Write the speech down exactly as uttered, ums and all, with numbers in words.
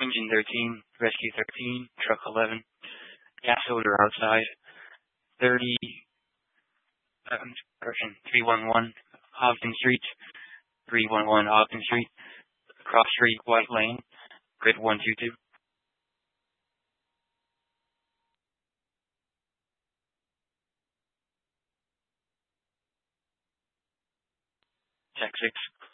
Engine thirteen, Rescue thirteen, Truck eleven, Gas Odor outside, thirty, um, correction, three one one, Ogden Street, three one one Ogden Street, Cross Street, White Lane, Grid one two two. Check six.